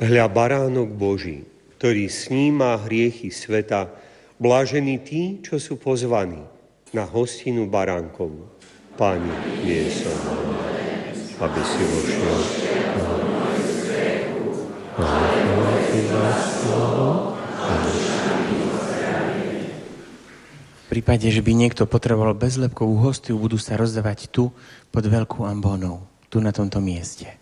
Hľa baránok Boží, ktorý sníma hriechy sveta, blážení tí, čo sú pozvaní na hostinu baránkovú. Páni, nie som, aby si vošiel. V prípade, že by niekto potreboval bezlepkovú hostiu, budú sa rozdávať tu pod veľkou ambónou, tu na tomto mieste.